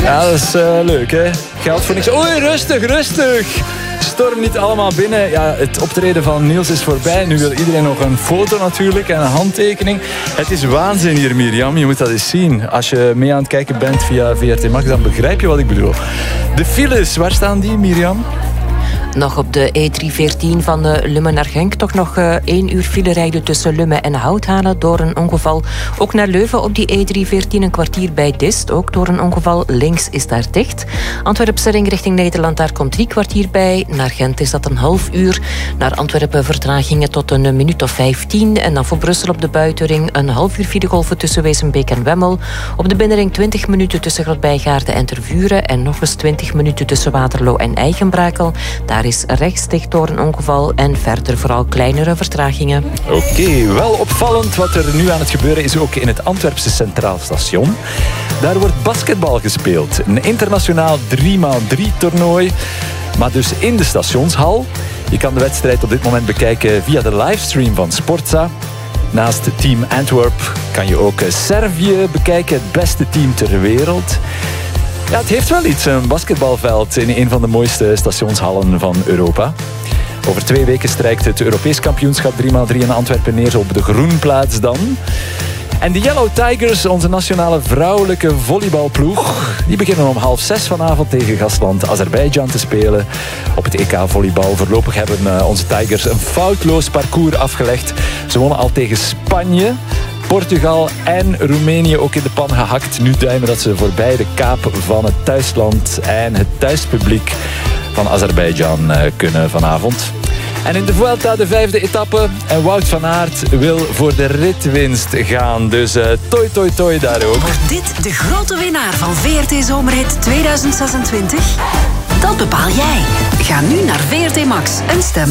Ja, dat is leuk, hè. Geld voor niks. Oei, rustig. Storm niet allemaal binnen. Ja, het optreden van Niels is voorbij. Nu wil iedereen nog een foto natuurlijk en een handtekening. Het is waanzin hier, Mirjam. Je moet dat eens zien. Als je mee aan het kijken bent via VRT Max, dan begrijp je wat ik bedoel. De files, waar staan die, Mirjam? Nog op de E314 van Lummen naar Genk. Toch nog 1 uur file rijden tussen Lummen en Houthalen door een ongeval. Ook naar Leuven op die E314 een kwartier bij Dist. Ook door een ongeval. Links is daar dicht. Antwerpse ring richting Nederland, daar komt 3 kwartier bij. Naar Gent is dat een half uur. Naar Antwerpen vertragingen tot een minuut of 15. En dan voor Brussel op de buitenring een half uur filegolven tussen Wezenbeek en Wemmel. Op de binnenring 20 minuten tussen Grootbijgaarden en Tervuren. En nog eens 20 minuten tussen Waterloo en Eigenbrakel. Daar is rechts dicht door een ongeval en verder vooral kleinere vertragingen. Oké, wel opvallend wat er nu aan het gebeuren is ook in het Antwerpse Centraal Station. Daar wordt basketbal gespeeld. Een internationaal 3x3 toernooi, maar dus in de stationshal. Je kan de wedstrijd op dit moment bekijken via de livestream van Sportza. Naast Team Antwerp kan je ook Servië bekijken, het beste team ter wereld. Ja, het heeft wel iets, een basketbalveld in een van de mooiste stationshallen van Europa. Over 2 weken strijkt het Europees kampioenschap 3x3 in Antwerpen neer op de Groenplaats dan. En de Yellow Tigers, onze nationale vrouwelijke volleybalploeg, die beginnen om 5:30 vanavond tegen gastland Azerbeidzjan te spelen op het EK volleybal. Voorlopig hebben onze Tigers een foutloos parcours afgelegd. Ze wonnen al tegen Spanje, Portugal en Roemenië ook in de pan gehakt. Nu duimen dat ze voorbij de kaap van het thuisland en het thuispubliek van Azerbeidzjan kunnen vanavond. En in de Vuelta de 5e etappe. En Wout van Aert wil voor de ritwinst gaan. Dus toi daar ook. Wordt dit de grote winnaar van VRT Zomerhit 2026? Dat bepaal jij. Ga nu naar VRT Max en stem.